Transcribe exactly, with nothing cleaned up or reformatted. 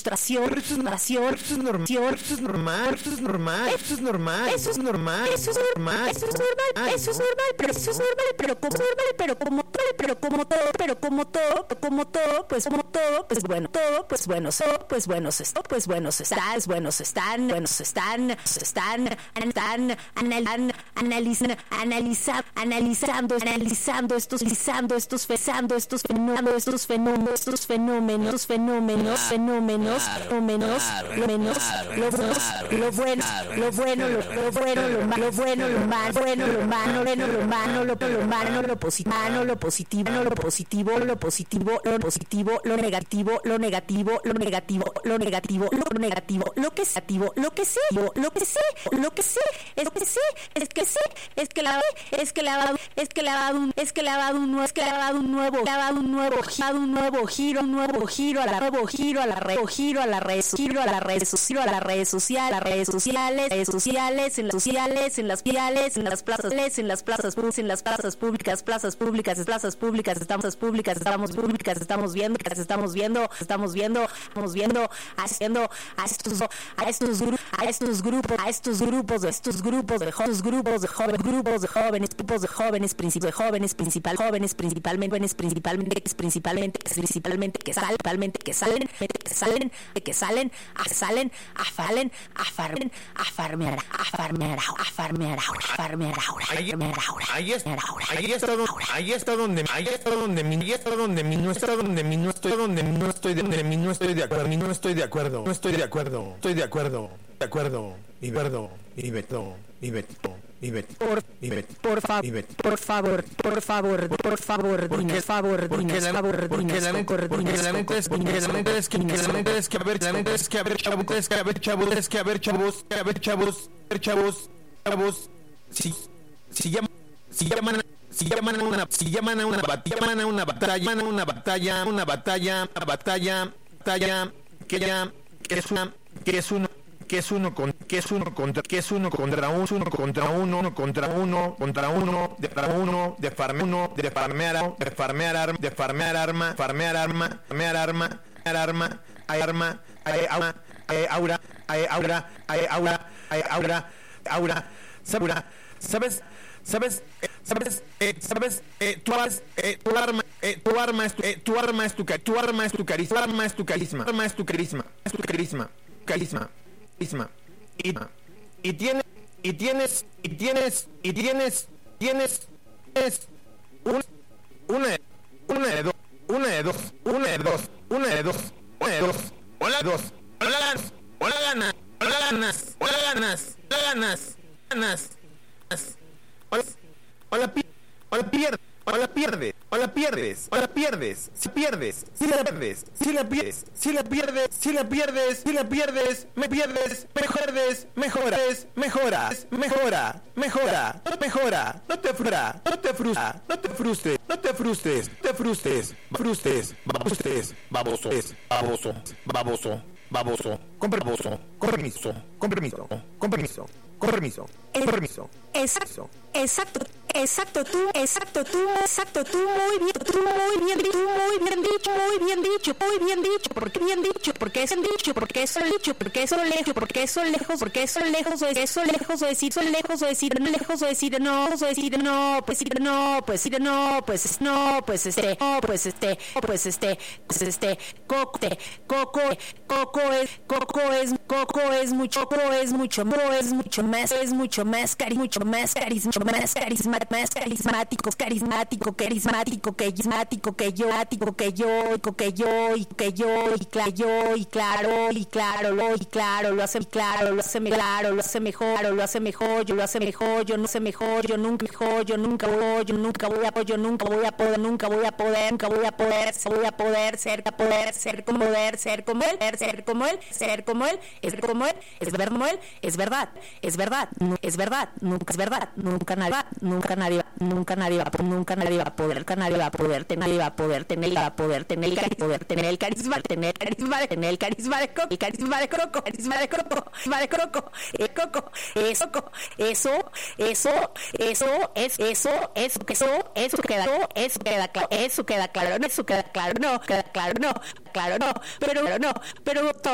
frustración, frustración, Esto es normal, esto es normal, esto es normal, esto es normal, eso es normal, eso es normal, eso es normal, eso es normal, pero eso es normal, pero como normal, pero como todo, pero como todo, pero como todo, como todo, pues como todo, pues bueno, todo, pues bueno, so, pues bueno, esto, pues buenos están, buenos están, buenos están, están, están, analizan, analizan, analizan, analizando, analizando estos, analizando estos, pesando estos fenómenos, estos fenómenos, estos fenómenos, fenómenos, fenómenos, fenómenos, lo menos, lo bueno, lo bueno, lo bueno, lo bueno, lo malo, lo bueno, lo malo, bueno, lo malo, bueno, lo malo, lo lo malo, lo positivo, lo positivo, lo positivo, lo positivo, lo positivo, lo negativo, lo negativo, lo negativo, lo negativo, lo negativo, lo que es negativo, lo que sé, lo que sé, lo que sé, es que sé, es que sé, es que la es que le ha dado, es que le ha dado un, es que le ha dado un nuevo, es que le ha dado un nuevo, le ha dado un nuevo, dado un nuevo giro, un nuevo giro a la nuevo giro a la red, giro a la red, giro a la red, giro a las redes sociales, las redes sociales, redes sociales, en las sociales, en las viales, en las plazas, en las plazas, en las plazas públicas, plazas públicas, plazas públicas, estamos públicas, estamos públicas, estamos viendo, estamos viendo, estamos viendo, estamos viendo, haciendo a estos, a estos grupos, a estos grupos, a estos grupos, de estos grupos de jóvenes, grupos de jóvenes, grupos de jóvenes, grupos de jóvenes, de jóvenes, principal, jóvenes, principalmente, jóvenes, principalmente, principalmente, principalmente, que salen, principalmente, que salen, que salen, que salen, a salen, a falen, a farmen, a farmear, a farmear, a farmear, a farmear, ahí está, ahí está donde, ahí está donde, ahí está donde, ahí está donde, no está donde, no estoy donde, no estoy donde, no estoy de acuerdo, no estoy de acuerdo, no estoy de acuerdo, estoy de acuerdo, de acuerdo, y verdo, y veto, y veto. Y Betty, por, y Betty, por favor, por favor, por favor, por favor, dinos, favor, dinos, favor, porque la neta, porque la neta es, porque la neta es que, la neta es que a ver, la neta es que a ver, chavos, es que a ver, chavos, es que a ver, chavos, a ver, chavos, a ver, chavos, chavos, si, si llaman, si llaman, si llaman a una, si llaman a una batalla, llaman a una batalla, llaman a una batalla, una batalla, una batalla, batalla, que ya, que es una, que es uno. Que es uno con, que es uno contra, que es uno contra uno, uno contra uno, uno contra uno, contra uno, de para uno, de farme uno, de farmear, de farmear arma, de farmear arma, farmear arma, farmear arma, farmear arma, hay arma, hay aura, hay aura, hay aura, hay aura, hay aura, aura, sabura, sabes, sabes, sabes, eh, sabes, eh, tu arma, eh, tu arma, eh, tu arma es tu, eh, tu arma es tu, tu arma es tu carisma, tu arma es tu carisma, tu arma es tu carisma, es tu carisma, carisma. Isma. Y, y tienes y tienes y tienes y tienes tienes tienes un, una una de dos una de dos una de dos una de dos una de dos hola dos hola ganas hola ganas hola ganas hola ganas hola ganas ganas hola hola hola pierde hola pierde hola pierdes hola pierdes si pierdes si la pierdes si la pierdes si la pierdes si la pierdes si la pierdes me pierdes me pierdes mejoras mejoras mejora mejora mejora no te frustra no te frustra no te frustres no te frustres te frustres frustres frustres baboso baboso baboso baboso con permiso con permiso con permiso con permiso con permiso con permiso exacto exacto exacto tú exacto tú exacto tú muy bien tú muy bien tú muy bien dicho muy bien dicho muy bien dicho porque bien dicho porque es dicho porque eso dicho porque eso lejos porque eso lejos porque eso lejos de eso lejos de decir son lejos de decir no lejos de decir no de decir no pues decir no pues decir no pues no pues este no pues este pues este pues este coco coco coco es coco es coco es mucho coco es mucho es mucho más es mucho más cari mucho más carisma más carisma más carismático carismático carismático que carismático que yo que yo que yo y que yo y claro yo y claro y claro lo y claro lo hace claro lo hace claro lo hace mejor lo hace mejor yo lo hace mejor yo no sé mejor yo nunca mejor yo nunca voy yo nunca voy a yo nunca voy a poder nunca voy a poder nunca voy a poder voy a poder ser poder ser como poder ser como él ser como él ser como él es como él es verdad como él es verdad es verdad es verdad nunca es verdad nunca nadie nunca nadie nunca nadie va nunca nadie va a poder nadie va a poder nadie va a poder tener va a poder tener poder tener el carisma tener carisma tener el carisma de coco el carisma de croco carisma de croco carisma de croco el coco eso eso eso eso es eso eso que eso eso queda eso queda claro eso queda claro no eso queda claro no queda claro no claro no pero no pero todo